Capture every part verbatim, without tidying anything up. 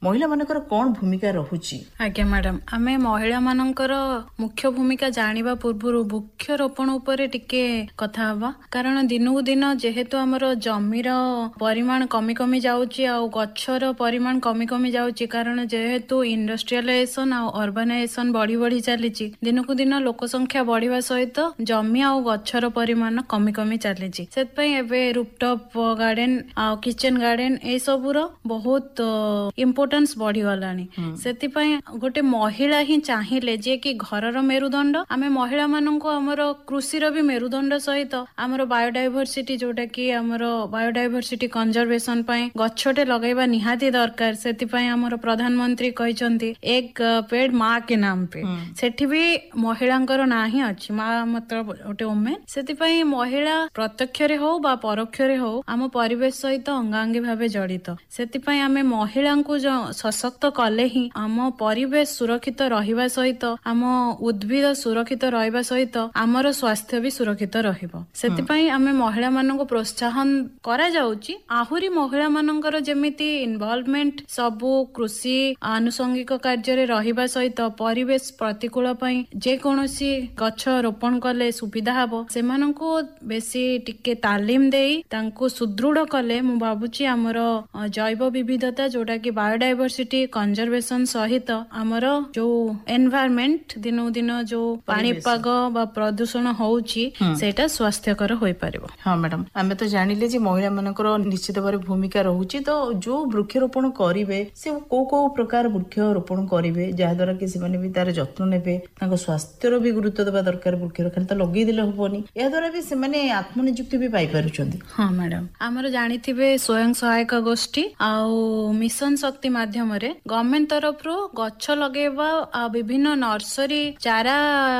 महिला मानकर कौन भूमिका रहुची? आज्ञा मैडम, आमे महिला मानकर मुख्य भूमिका जानिबा पूर्वरु वृक्षरोपण उपरे टिके कथा हवा। कारण दिनकु दिन जेहेतु हमर जमीर परिमाण कमी कमी जाउची आ गछर परिमाण कमी कमी जाउची, कारण जेहेतु इंडस्ट्रियलाइजेशन आ अर्बानाइजेशन बढ़ी बढ़ी चलीची, दिनकु दिन लोक संख्या बढ़िबा सहित जमी आ गछर परिमाण कमी कमी चलीची। सेतपई एबे रूफटॉप गार्डन आ किचन गार्डन ए सबुर बहुत इम्पोर्टेंस बढ़ी गलानी। सेतिपई गोटे महिला ही चाहिले जे कि घरर मेरुदंड, आमे महिला माननको हमर कृषिर भी मेरुदंड सहित हमर बायोडायवर्सिटी जोटा कि हमर बायोडायवर्सिटी कंजर्वेशन पई गछटे लगाइबा निहाती दरकार। सेतिपई हमर प्रधानमंत्री कहिसंती एक पेड़ मां के नाम पे, सेठी भी महिलांकर ना ही अछि, मां मतलब गोटे वुमेन। सेतिपई महिला प्रत्यक्ष रे हो बा परोक्ष रे हो हम परिवेश सहित अंगांगी भावे जड़ित। सेतिपई आमे महिलांकु जो सशक्त कले ही हम परिवेश सुरक्षित रहिबा सहित हम उद्भिद सुरक्षित रहिबा सहित हमर स्वास्थ्य भी सुरक्षित रहिबो। सेतिपई आमे महिला माननको प्रोत्साहन करा जाउची। आहुरी महिला मानकर जेमिति इन्वॉल्वमेंट सबु कृषि आनुषंगिक कार्य रे रहिबा सहित परिवेश प्रतिकूल पई जे कोनोसी गछ रोपण कले सुविधा हबो, सेमाननको बेसी टिके तालीम देई तांको सुदृढ़ कले मु भाबुची हमर जैव विविधता जोटा कि बायोडायवर्सिटी कंजर्वेशन सहित हमर जो एनवायरनमेंट दिनो दिन जो पानीपाग बा प्रदूषण होउची सेटा स्वास्थ्यकर होई परिबो। हाँ मैडम, आमे तो जानिले जे महिला मानकर निश्चित भाବରେ भूमिका रहुची। तो जो वृक्षरोपण करिवे से को को प्रकार वृक्षरोपण करिवे जहा द्वारा कि से माने भी तार जत्न नेबे, ताको स्वास्थ्यर भी गुरुत्व देबा दरकार। वृक्ष खाली तो लगे दिले होबनी, या द्वारा भी से माने आत्मनियुक्ति भी पाई पारुचंदी। हाँ मैडम, हमर जानिथिबे स्वयं सहायक गोष्ठी आउ मिशन शक्ति माध्यम रे गवर्नमेंट तरफ रो गछ लगेबा आ विभिन्न नर्सरी चारा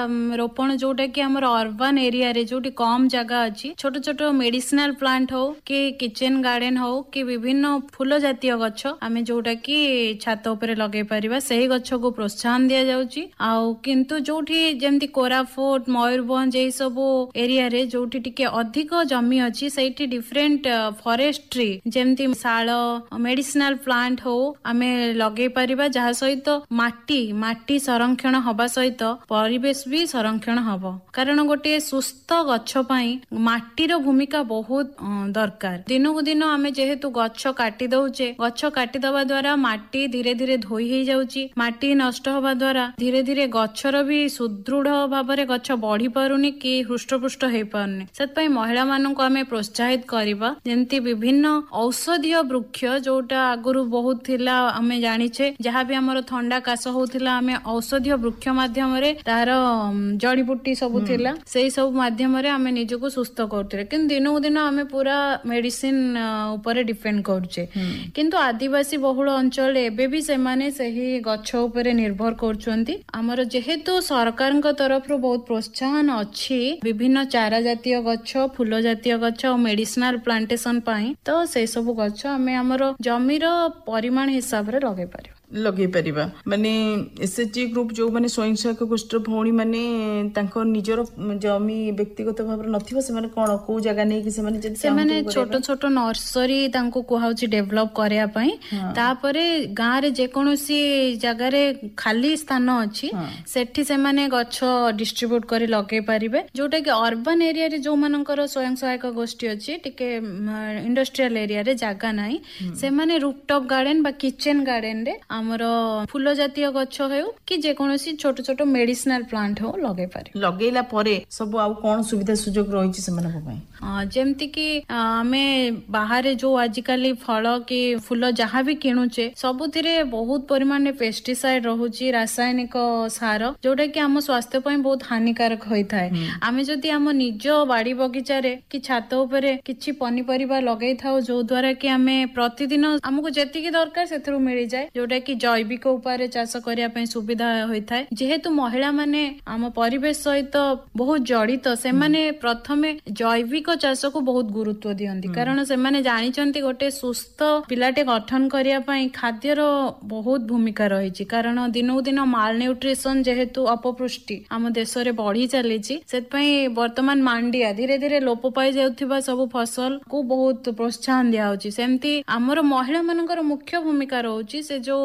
रोपण जोटा कि हमर अर्बन एरिया रे जोटी कम जगह अछि, छोट छोट मेडिसिनल प्लांट हो कि किचन गार्डन हो कि विभिन्न फूल जातीय गछ आमे जोटा कि छात ऊपर लगे परिबा, सेही गछ को प्रोत्साहन दिया जाउची। आउ किंतु जोठी जेमति कोराफोर्ट मयूरभंज ए सब एरिया रे जोठी टिके अधिक जमी अछि, सेठी डिफरेंट फॉरेस्ट्री जेमति शाल मेडिसिनल प्लांट हो आमे लगे परिबा, जहा सहित माटी माटी संरक्षण हबा सहित परिवेश भी संरक्षण हबो। कारण गोटे सुस्थ गछ पई माटीर भूमिका बहुत दरकार। दिनकु दिन आमे जेहेतु गछ काटी दउचे, गछ काटी दबा द्वारा माटी धीरे धीरे धोई हे जाउची, माटी नष्ट हबा द्वारा धीरे धीरे गछर भी सुदृढ़ भाबरे गछ बढ़ी पारुनी कि हृष्टपुष्ट हे पारुनी। सेतपई महिला माननको आमे प्रोत्साहित करिबा, जेमति विभिन्न औषधीय वृक्ष जोटा आगुरु बहुत थिला आमे जानिछे, जहा भी हमर ठंडा काश होउथिला आमे औषधीय वृक्ष माध्यम रे तार जड़ी बूटी सब थिला, सेही सब माध्यम रे आमे निजको सुस्थ करथरे। किन दिनो दिन आमे पूरा मेडिसिन ऊपर डिपेंड करछे, किंतु आदिवासी बहुल अंचल एबे भी से माने सही गछ ऊपर निर्भर करछंती। हमर जेहेतु सरकारक तरफ रो बहुत प्रोत्साहन अछि विभिन्न चारा जातीय गछ, फूल जातीय गछ और मेडिसिनल प्लांटेशन पाई, तो से सब गछ आमे हमर जमीर परिमाण हिसाब रे लगे पारि लगे परिबा। माने एसएचजी ग्रुप जो माने स्वयं सहायक गोष्ठी भौणी माने तांको निजर जमी व्यक्तिगत भाव नथिबो, से माने कोन को जगह नै कि से माने जदी से माने छोट छोट नर्सरी तांको कोहाउची डेवलप करया पई, तापरे गां रे जे कोनोसी जगह रे खाली स्थान अछि सेठी से माने गछ डिस्ट्रीब्यूट करी लगे परिबे, जोटा कि अर्बन एरिया रे जो मानकर स्वयं सहायक गोष्ठी अछि टिके इंडस्ट्रियल एरिया रे जगह नै, से माने रूफटॉप गार्डन बा किचन गार्डन रे हमर फूल जातीय गछ हेउ कि जे कोनोसी छोट छोट मेडिसिनल प्लांट हो लगे पारे। लगेला परे सब आउ कोन सुविधा सुयोग रहिछि सेमानक पई? जेमति कि आमे बाहर जो आजिकाली फल कि फूल जहाँ भी किणुचे सबुथिरे बहुत परिमाण में पेस्टिसाइड रहुची, रासायनिक सार, जोटा कि आम स्वास्थ्य पई बहुत हानिकारक होई थाए। आमे जदि आम निज बाड़ी बगीचा रे कि छात उपरे किछि पनिपरिबा लगै थाउ, जो द्वारा कि आमे प्रतिदिन हमको जेतिकी दरकार सेथरु मिलि जाय, जोटा कि जैविक उपाय चाष करिया पई सुविधा होई थाए। जेहेतु महिला माने आम परिवेश सहित बहुत जड़ित, से माने प्रथमे जैविक चाष को बहुत गुरुत्व दियंती, कारण से माने जानिचंती गोटे सुस्थ पिलाटे गठन करिया पई खाद्यर बहुत भूमिका रहिछि। कारण दिनो दिन माल न्यूट्रिशन जेहेतु अपपुष्टि आम देश रे बढ़ी चलीछि, सेत पई वर्तमान मांडिया धीरे धीरे लोप पाई जाउथिबा सब फसल को बहुत प्रोत्साहन दिया होछि। सेमती हमर महिला मानकर मुख्य भूमिका रहउछि, से जो